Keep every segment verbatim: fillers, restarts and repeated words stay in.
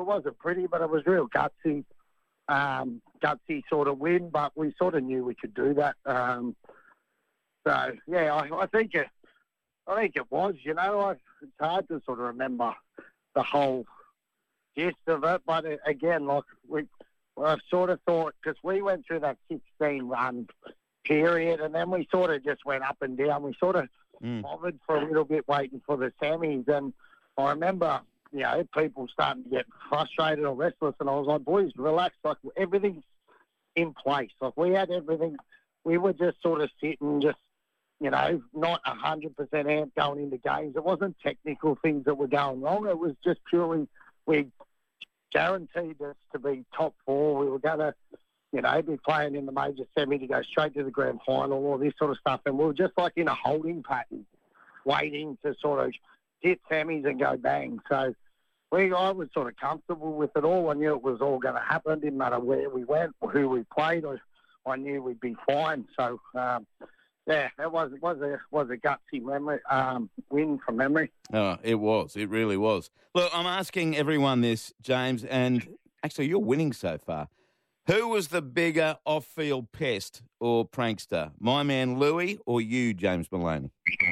wasn't pretty, but it was real gutsy, um, gutsy sort of win. But we sort of knew we could do that. Um, so yeah, I, I think it, I think it was. You know, I, it's hard to sort of remember the whole gist of it. But it, again, like we, I sort of thought because we went through that sixteen run period, and then we sort of just went up and down. We sort of mm. bothered for a little bit waiting for the semis, and I remember, you know, people starting to get frustrated or restless, and I was like, boys, relax, like everything's in place. Like we had everything. We were just sort of sitting, just, you know, not one hundred percent amped going into games. It wasn't technical things that were going wrong. It was just purely we guaranteed us to be top four. We were going to, you know, be playing in the major semi to go straight to the grand final, all this sort of stuff. And we were just like in a holding pattern, waiting to sort of hit semis and go bang. So we, I was sort of comfortable with it all. I knew it was all going to happen. Didn't matter where we went or who we played. I, I knew we'd be fine. So, um, yeah, it was it was a was a gutsy memory um, win from memory. Oh, it was. It really was. Look, I'm asking everyone this, James, and actually you're winning so far. Who was the bigger off-field pest or prankster, my man Louis or you, James Maloney?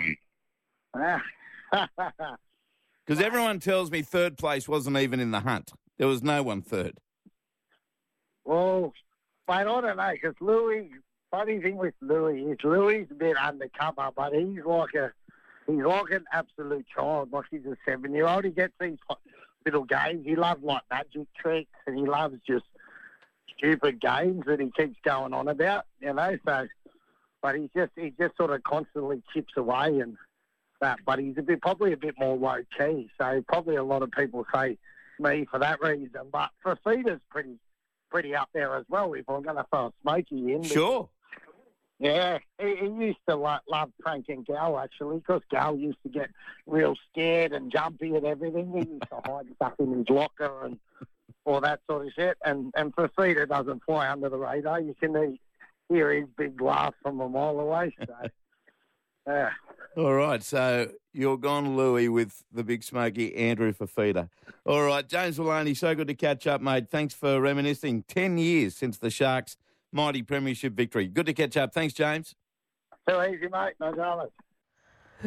Because everyone tells me third place wasn't even in the hunt. There was no one third. Well, mate, I don't know, because Louis, funny thing with Louis is Louis a bit undercover, but he's like a he's like an absolute child. Like he's a seven-year-old. He gets these little games. He loves like magic tricks, and he loves just stupid games that he keeps going on about, you know. So, but he's just he just sort of constantly chips away and that. But he's a bit probably a bit more low key. So probably a lot of people say me for that reason. But Fifita's pretty pretty up there as well. If I'm going to throw a Smokey in, sure. Yeah, he, he used to lo- love pranking Gal, actually, because Gal used to get real scared and jumpy and everything. He used to hide stuff in his locker and all that sort of shit. And, and Fifita doesn't fly under the radar. You can hear his big laugh from a mile away. So, yeah. All right, so you're gone, Louis, with the big smoky Andrew Fifita. All right, James Maloney, so good to catch up, mate. Thanks for reminiscing. Ten years since the Sharks' mighty premiership victory. Good to catch up. Thanks, James. Too easy, mate. No dramas.